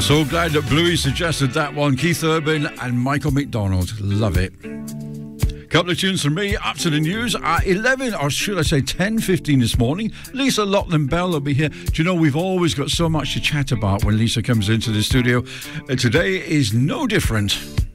So glad that Bluey suggested that one. Keith Urban and Michael McDonald. Love it. Couple of tunes from me up to the news at 11, or should I say 10:15 this morning. Lisa Loughlin Bell will be here. Do you know, we've always got so much to chat about when Lisa comes into the studio. Today is no different.